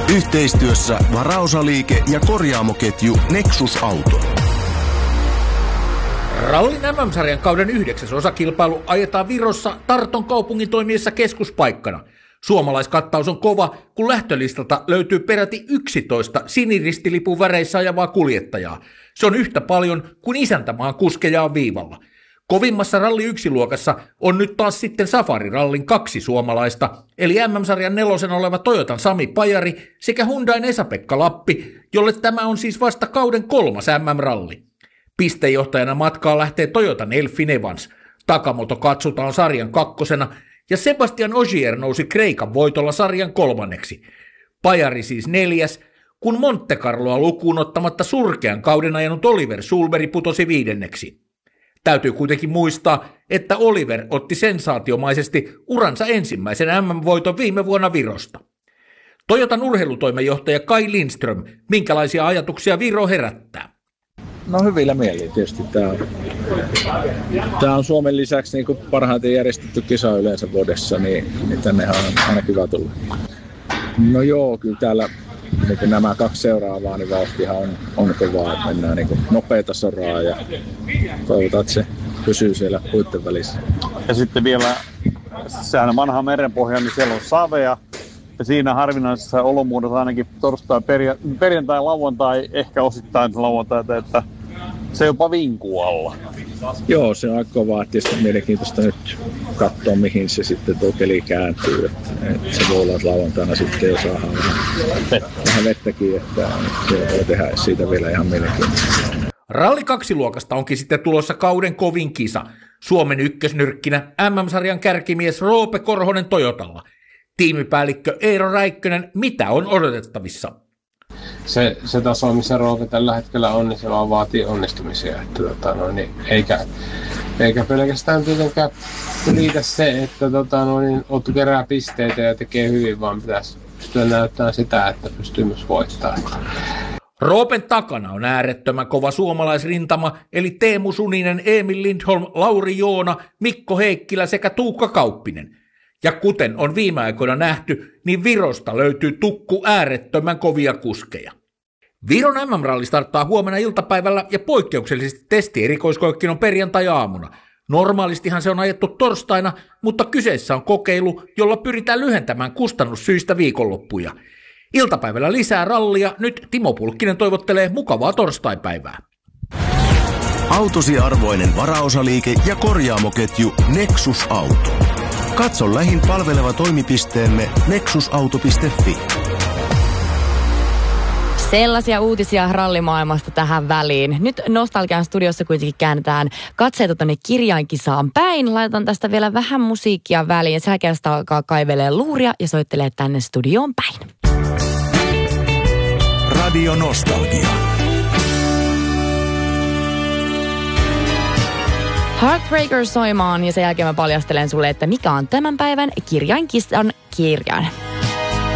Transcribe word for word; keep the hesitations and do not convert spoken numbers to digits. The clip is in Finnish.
Yhteistyössä varaosaliike ja korjaamoketju Nexus Auto. Rallin M M-sarjan kauden yhdeksäs osakilpailu ajetaan Virossa Tarton kaupungin toimiessa keskuspaikkana. Suomalaiskattaus on kova, kun lähtölistalta löytyy peräti yksitoista siniristilipun väreissä ajavaa kuljettajaa. Se on yhtä paljon kuin isäntämaan kuskeja on viivalla. Kovimmassa ralli yksi-luokassa on nyt taas sitten Safari-rallin kaksi suomalaista, eli M M-sarjan nelosen oleva Toyotan Sami Pajari sekä Hyundain Esa-Pekka Lappi, jolle tämä on siis vasta kauden kolmas M M-ralli. Pistejohtajana matkaa lähtee Toyotan Elfin Evans, Takamoto katsotaan sarjan kakkosena ja Sebastian Ogier nousi Kreikan voitolla sarjan kolmanneksi. Pajari siis neljäs, kun Monte Carloa lukuun ottamatta surkean kauden ajanut Oliver Sulberg putosi viidenneksi. Täytyy kuitenkin muistaa, että Oliver otti sensaatiomaisesti uransa ensimmäisen M M-voiton viime vuonna Virosta. Toyotan urheilutoimenjohtaja Kai Lindström, minkälaisia ajatuksia Viro herättää? No hyvillä mielin tietysti. Tämä on, tämä on Suomen lisäksi niin kuin parhaiten järjestetty kisa yleensä vuodessa, niin, niin tännehän on aina kiva tulla. No joo, kyllä täällä niin kuin nämä kaksi seuraavaa, niin vauhtihan on, on kovaa, että mennään niin kuin nopeata soraa ja toivotaan, että se pysyy siellä puitten välissä. Ja sitten vielä, sehän on vanha merenpohja, niin siellä on savea. Ja siinä harvinaisessa olomuodossa ainakin torstai, perja- perjantai, lauantai, ehkä osittain lauantaita, että se jopa vinkuu alla. Joo, se on aika kovaa. Tietysti mielenkiintoista nyt katsoa, mihin se sitten tuo keli kääntyy. Että se voi olla, että lauantaina sitten jo saadaan vähän, vähän vettäkin, että se voi tehdä siitä vielä ihan mielenkiintoista. Ralli kaksi-luokasta onkin sitten tulossa kauden kovin kisa. Suomen ykkösnyrkkinä M M-sarjan kärkimies Roope Korhonen Toyotalla. Tiimipäällikkö Eero Räikkönen, mitä on odotettavissa? Se, se taso, missä Roope tällä hetkellä on, niin se vaan vaatii onnistumisia. Että, tota, no, niin, eikä, eikä pelkästään tietenkään riitä se, että tota, no, niin, Otto kerää pisteitä ja tekee hyvin, vaan pitäisi pystyä näyttämään sitä, että pystyy myös voittamaan. Roopen takana on äärettömän kova suomalaisrintama, eli Teemu Suninen, Emil Lindholm, Lauri Joona, Mikko Heikkilä sekä Tuukka Kauppinen. Ja kuten on viime aikoina nähty, niin Virosta löytyy tukku äärettömän kovia kuskeja. Viron M M-ralli starttaa huomenna iltapäivällä ja poikkeuksellisesti testierikoiskoekin on perjantai-aamuna. Normaalistihan se on ajettu torstaina, mutta kyseessä on kokeilu, jolla pyritään lyhentämään kustannussyistä viikonloppuja. Iltapäivällä lisää rallia, nyt Timo Pulkkinen toivottelee mukavaa torstaipäivää. Autosi arvoinen varaosaliike ja korjaamoketju Nexus Auto. Katso lähin palveleva toimipisteemme nexusauto piste fi. Sellaisia uutisia rallimaailmasta tähän väliin. Nyt Nostalgian studiossa kuitenkin käännetään katseita tuonne kirjainkisaan päin. Laitetaan tästä vielä vähän musiikkia väliin. Sen jälkeen sitä alkaa kaivelee luuria ja soittelee tänne studioon päin. Radio Nostalgia. Heartbreaker soimaan ja sen jälkeen mä paljastelen sulle, että mikä on tämän päivän kirjainkisan kirjan.